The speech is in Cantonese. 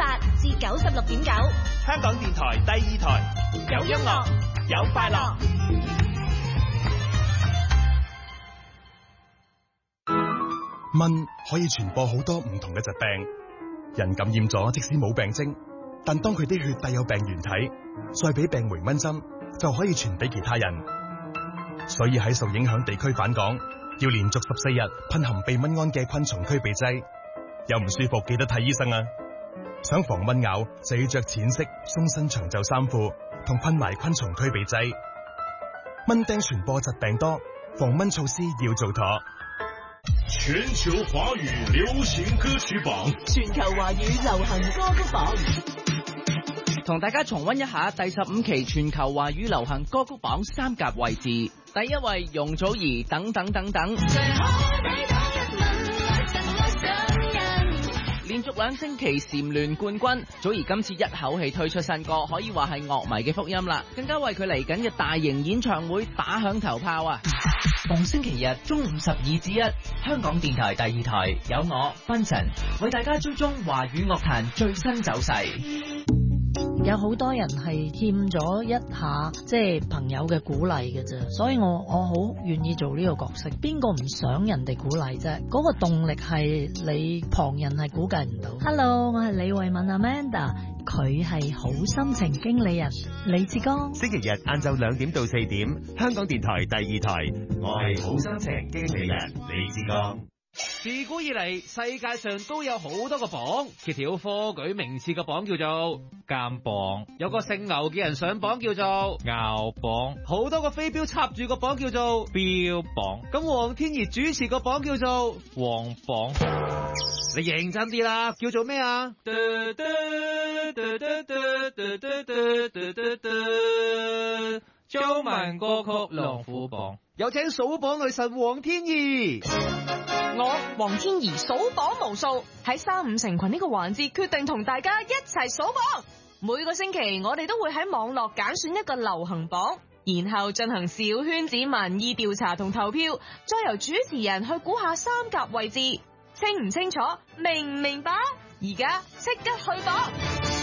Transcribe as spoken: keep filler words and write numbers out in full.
八至九十六點九， 香港電台第二台，有音樂，有快樂。 蚊可以傳播好多唔同嘅疾病，人感染咗即使冇病徵，但當佢啲血帶有病原體，再俾病媒蚊針，就可以傳俾其他人。所以喺受影響地區返港，要連續十四日噴含避蚊胺嘅昆蟲驅避劑。有唔舒服記得睇醫生啊！想防蚊咬就要着淺色鬆身長袖衫褲，同噴埋昆蟲驅避劑。蚊叮傳播疾病多，防蚊措施要做妥。 全球華語流行歌曲榜， 全球華語流行歌曲榜， 同大家重溫一下第十五期全球華語流行歌曲榜三甲位置。第一位容祖兒，等等等等。連續兩星期蟬聯冠軍，祖兒今次一口氣推出新歌，可以話係樂迷嘅福音啦，更加為佢嚟緊嘅大型演唱會打響頭炮啊！ 逢星期日中午十二至一，香港電台第二台有我賓晨為大家追蹤華語樂壇最新走勢。 有好多人係欠咗一下即係朋友嘅鼓勵嘅啫，所以我我好願意做呢個角色。邊個唔想人哋鼓勵啫？嗰個動力係你旁人係估計唔到。Hello， 我係李慧敏 Amanda， 佢係好心情經理人李志剛。 星期日晏晝兩點到四點，香港電台第二台，我係好心情經理人李志剛。 自古以嚟，世界上都有好多個榜，揭曉科舉名次嘅榜叫做監榜，有個姓牛嘅人上榜叫做牛榜，好多個飛鏢插住個榜叫做標榜，咁黃天怡主持個榜叫做黃榜。你認真啲啦，叫做咩啊？中文歌曲龍虎榜，有請數榜女神黃天怡。 我黃天怡數榜無數，喺三五成群呢個環節決定同大家一齊數榜。每個星期我哋都會喺網絡揀選一個流行榜，然後進行小圈子民意調查同投票，再由主持人去估下三甲位置。清唔清楚？明唔明白？而家即刻去榜！